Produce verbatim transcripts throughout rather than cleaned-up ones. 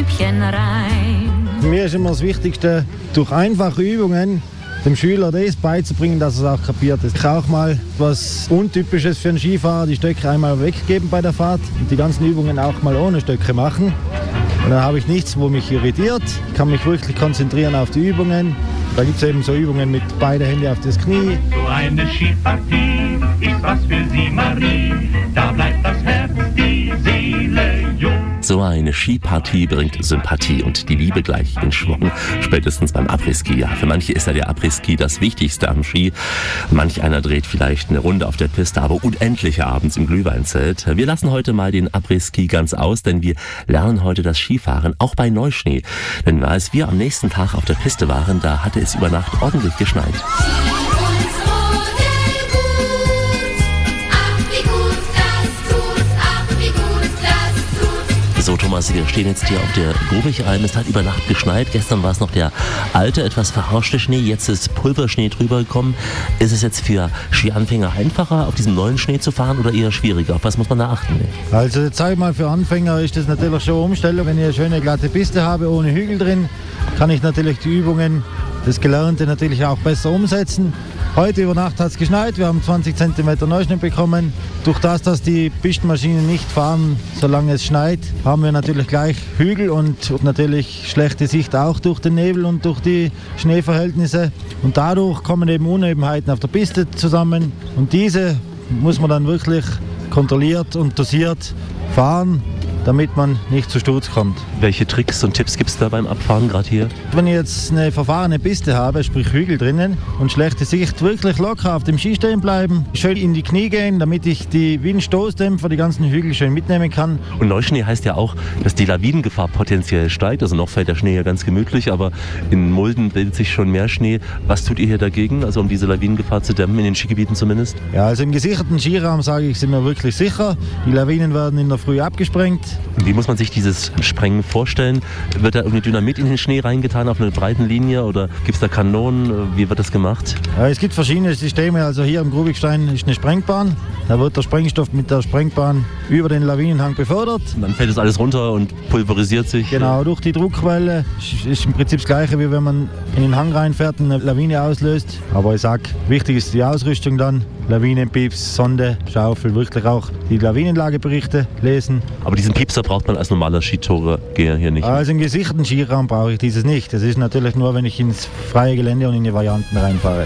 Stübchen rein. Für mich ist immer das Wichtigste, durch einfache Übungen dem Schüler das beizubringen, dass er es auch kapiert. Ich kann auch mal was Untypisches für einen Skifahrer, die Stöcke einmal weggeben bei der Fahrt und die ganzen Übungen auch mal ohne Stöcke machen. Und dann habe ich nichts, wo mich irritiert. Ich kann mich wirklich konzentrieren auf die Übungen. Da gibt es eben so Übungen mit beide Hände auf das Knie. So eine Skipartie ist was für Sie, Marie. Da bleibt das Herz, die Seele jung. So eine Skipartie bringt Sympathie und die Liebe gleich in Schwung, spätestens beim Après-Ski. Ja, für manche ist ja der Après-Ski das Wichtigste am Ski. Manch einer dreht vielleicht eine Runde auf der Piste, aber unendlich abends im Glühweinzelt. Wir lassen heute mal den Après-Ski ganz aus, denn wir lernen heute das Skifahren, auch bei Neuschnee. Denn als wir am nächsten Tag auf der Piste waren, da hatte es über Nacht ordentlich geschneit. So, Thomas, wir stehen jetzt hier auf der Grubichealm. Es hat über Nacht geschneit. Gestern war es noch der alte, etwas verrauschte Schnee. Jetzt ist Pulverschnee drüber gekommen. Ist es jetzt für Skianfänger einfacher, auf diesem neuen Schnee zu fahren oder eher schwieriger? Auf was muss man da achten? Also jetzt sage ich mal, für Anfänger ist das natürlich schon eine Umstellung. Wenn ich eine schöne glatte Piste habe, ohne Hügel drin, kann ich natürlich die Übungen, das Gelernte natürlich auch besser umsetzen. Heute über Nacht hat es geschneit, wir haben zwanzig Zentimeter Neuschnee bekommen. Durch das, dass die Pistenmaschinen nicht fahren, solange es schneit, haben wir natürlich gleich Hügel und natürlich schlechte Sicht auch durch den Nebel und durch die Schneeverhältnisse. Und dadurch kommen eben Unebenheiten auf der Piste zusammen und diese muss man dann wirklich kontrolliert und dosiert fahren, damit man nicht zu Sturz kommt. Welche Tricks und Tipps gibt es da beim Abfahren gerade hier? Wenn ich jetzt eine verfahrene Piste habe, sprich Hügel drinnen und schlechte Sicht, wirklich locker auf dem Ski stehen bleiben, schön in die Knie gehen, damit ich die Windstoßdämpfer, die ganzen Hügel schön mitnehmen kann. Und Neuschnee heißt ja auch, dass die Lawinengefahr potenziell steigt. Also noch fällt der Schnee ja ganz gemütlich, aber in Mulden bildet sich schon mehr Schnee. Was tut ihr hier dagegen, also um diese Lawinengefahr zu dämmen, in den Skigebieten zumindest? Ja, also im gesicherten Skiraum, sage ich, sind wir wirklich sicher. Die Lawinen werden in der Früh abgesprengt. Wie muss man sich dieses Sprengen vorstellen? Wird da irgendwie Dynamit in den Schnee reingetan auf einer breiten Linie oder gibt es da Kanonen? Wie wird das gemacht? Ja, es gibt verschiedene Systeme. Also hier am Grubigstein ist eine Sprengbahn. Da wird der Sprengstoff mit der Sprengbahn über den Lawinenhang befördert. Und dann fällt das alles runter und pulverisiert sich? Genau, durch die Druckwelle. Ist im Prinzip das Gleiche, wie wenn man in den Hang reinfährt und eine Lawine auslöst. Aber ich sag, wichtig ist die Ausrüstung dann. Lawinenpieps, Sonde, Schaufel, wirklich auch die Lawinenlageberichte lesen. Aber diesen Piepser braucht man als normaler Skitourer-Geher hier nicht? Also im gesicherten Skiraum brauche ich dieses nicht. Das ist natürlich nur, wenn ich ins freie Gelände und in die Varianten reinfahre.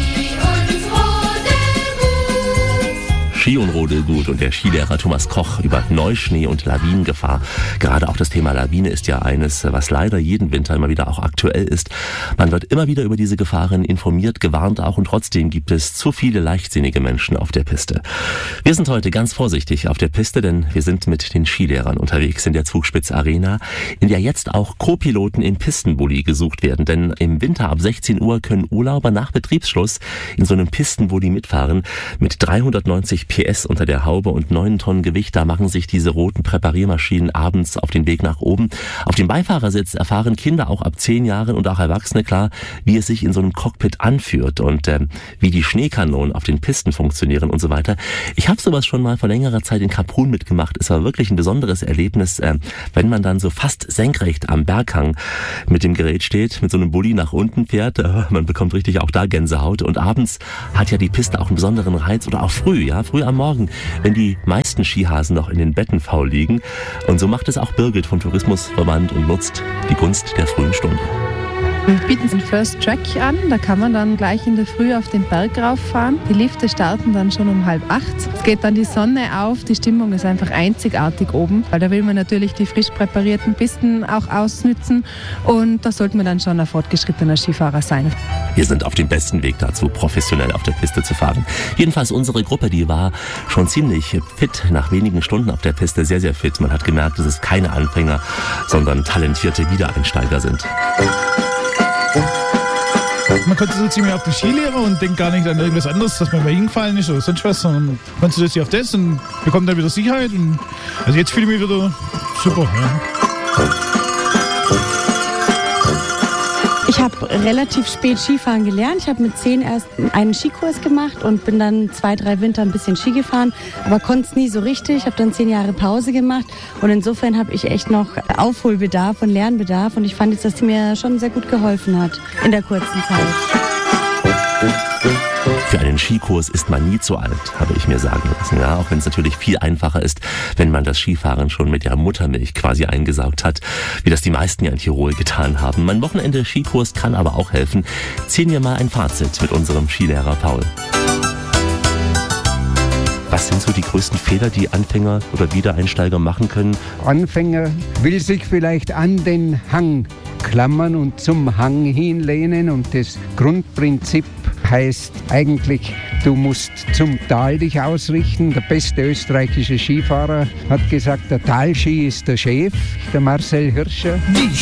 Ski und Rodel gut und der Skilehrer Thomas Koch über Neuschnee und Lawinengefahr. Gerade auch das Thema Lawine ist ja eines, was leider jeden Winter immer wieder auch aktuell ist. Man wird immer wieder über diese Gefahren informiert, gewarnt auch und trotzdem gibt es zu viele leichtsinnige Menschen auf der Piste. Wir sind heute ganz vorsichtig auf der Piste, denn wir sind mit den Skilehrern unterwegs in der Zugspitz Arena, in der jetzt auch Co-Piloten im Pistenbully gesucht werden. Denn im Winter ab sechzehn Uhr können Urlauber nach Betriebsschluss in so einem Pistenbully mitfahren mit dreihundertneunzig P S unter der Haube und neun Tonnen Gewicht. Da machen sich diese roten Präpariermaschinen abends auf den Weg nach oben. Auf dem Beifahrersitz erfahren Kinder auch ab zehn Jahren und auch Erwachsene klar, wie es sich in so einem Cockpit anführt und äh, wie die Schneekanonen auf den Pisten funktionieren und so weiter. Ich habe sowas schon mal vor längerer Zeit in Kaprun mitgemacht. Es war wirklich ein besonderes Erlebnis, äh, wenn man dann so fast senkrecht am Berghang mit dem Gerät steht, mit so einem Bulli nach unten fährt. Äh, man bekommt richtig auch da Gänsehaut. Und abends hat ja die Piste auch einen besonderen Reiz oder auch früh, ja, früh am Morgen, wenn die meisten Skihasen noch in den Betten faul liegen. Und so macht es auch Birgit vom Tourismusverband und nutzt die Gunst der frühen Stunde. Wir bieten den First Track an, da kann man dann gleich in der Früh auf den Berg rauffahren. Die Lifte starten dann schon um halb acht. Es geht dann die Sonne auf, die Stimmung ist einfach einzigartig oben, weil da will man natürlich die frisch präparierten Pisten auch ausnützen und da sollte man dann schon ein fortgeschrittener Skifahrer sein. Wir sind auf dem besten Weg dazu, professionell auf der Piste zu fahren. Jedenfalls unsere Gruppe, die war schon ziemlich fit, nach wenigen Stunden auf der Piste sehr, sehr fit. Man hat gemerkt, dass es keine Anfänger, sondern talentierte Wiedereinsteiger sind. Man konzentriert sich mehr auf die Skilehrer und denkt gar nicht an irgendwas anderes, dass man mal hingefallen ist oder sonst was, sondern konzentriert sich auf das und bekommt dann wieder Sicherheit. Und also jetzt fühle ich mich wieder super. Ja. Ich habe relativ spät Skifahren gelernt. Ich habe mit zehn erst einen Skikurs gemacht und bin dann zwei, drei Winter ein bisschen Ski gefahren, aber konnte es nie so richtig. Ich habe dann zehn Jahre Pause gemacht und insofern habe ich echt noch Aufholbedarf und Lernbedarf und ich fand jetzt, dass sie mir schon sehr gut geholfen hat in der kurzen Zeit. Für einen Skikurs ist man nie zu alt, habe ich mir sagen lassen. Ja, auch wenn es natürlich viel einfacher ist, wenn man das Skifahren schon mit der Muttermilch quasi eingesaugt hat, wie das die meisten ja in Tirol getan haben. Mein Wochenende-Skikurs kann aber auch helfen. Ziehen wir mal ein Fazit mit unserem Skilehrer Paul. Was sind so die größten Fehler, die Anfänger oder Wiedereinsteiger machen können? Anfänger will sich vielleicht an den Hang klammern und zum Hang hinlehnen und das Grundprinzip heißt eigentlich, du musst zum Tal dich ausrichten. Der beste österreichische Skifahrer hat gesagt, der Talski ist der Chef, der Marcel Hirscher. Die